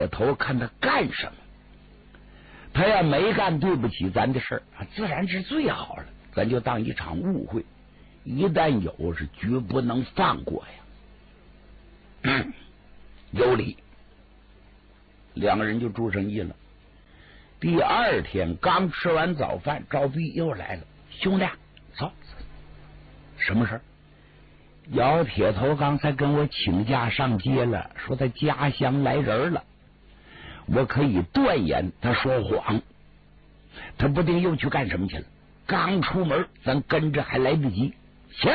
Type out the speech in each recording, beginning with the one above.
头看他干什么。他要没干对不起咱的事儿，自然是最好了，咱就当一场误会，一旦有是绝不能放过呀。有理。两个人就住上意了。第二天刚吃完早饭，赵壁又来了，兄弟走。什么事儿？姚铁头刚才跟我请假上街了，说他家乡来人了。我可以断言他说谎，他不定又去干什么去了。刚出门咱跟着还来得及。行。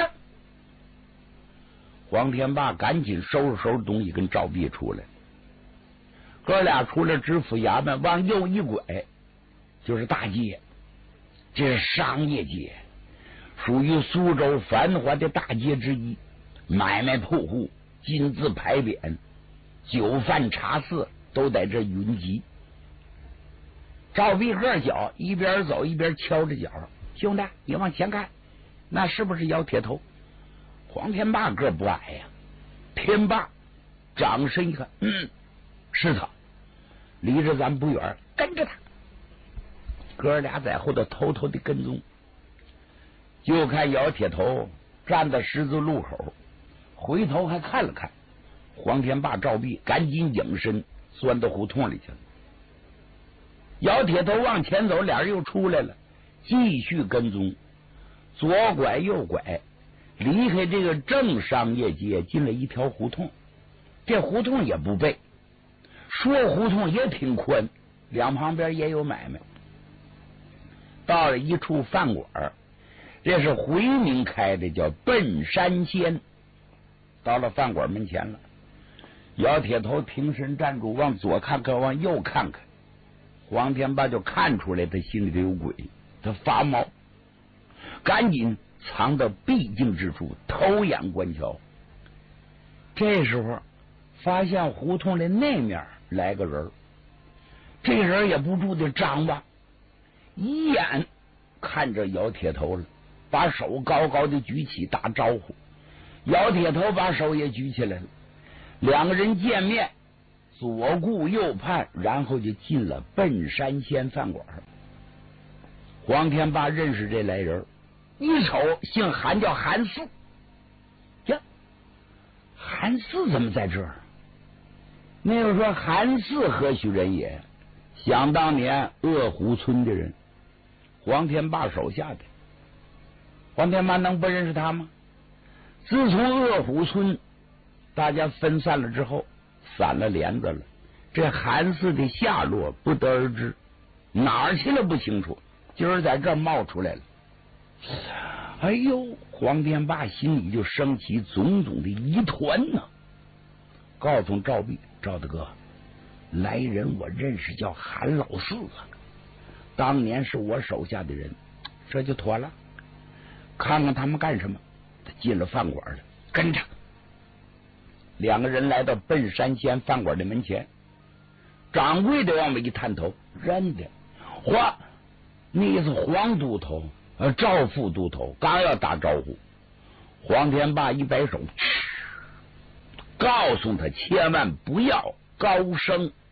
黄天霸赶紧收拾收拾东西，跟赵壁出来。哥俩出了知府衙门，往右一拐就是大街，这是商业街，属于苏州繁华的大街之一，买卖铺户金字牌匾，酒饭茶肆都在这云集。赵壁个脚一边走一边敲着脚，兄弟你往前看，那是不是姚铁头？黄天霸个不矮呀，天霸掌身一看，是他，离着咱不远，跟着他。哥俩在后头偷偷的跟踪，就看姚铁头站在十字路口，回头还看了看黄天霸、赵壁，赶紧隐身钻到胡同里去了。姚铁头往前走，俩人又出来了，继续跟踪，左拐右拐，离开这个正商业街，进了一条胡同。这胡同也不背，说胡同也挺宽，两旁边也有买卖。到了一处饭馆，这是回民开的，叫笨山仙。到了饭馆门前了，姚铁头挺身站住，往左看看，往右看看。黄天霸就看出来他心里头有鬼，他发毛，赶紧藏到僻静之处，偷眼观瞧。这时候发现胡同的那面来个人，这人也不住的张望，一眼看着姚铁头了，把手高高的举起打招呼。姚铁头把手也举起来了，两个人见面，左顾右盼，然后就进了笨山仙饭馆。黄天霸认识这来人，一瞅姓韩，叫韩四。呀，韩四怎么在这儿？那又说韩四何许人也？想当年鄂湖村的人，黄天霸手下的。黄天霸能不认识他吗？自从鄂湖村大家分散了之后，散了帘子了，这韩四的下落不得而知，哪儿去了不清楚，今儿在这儿冒出来了。哎呦，黄天霸心里就升起种种的疑团呢。告诉赵壁，赵大哥，来人我认识，叫韩老四啊，当年是我手下的人，这就妥了。看看他们干什么。他进了饭馆了，跟着两个人来到笨山仙饭馆的门前，掌柜的往外一探头，认得，你是黄都头，赵副都头，刚要打招呼，黄天霸一摆手，告诉他千万不要高声。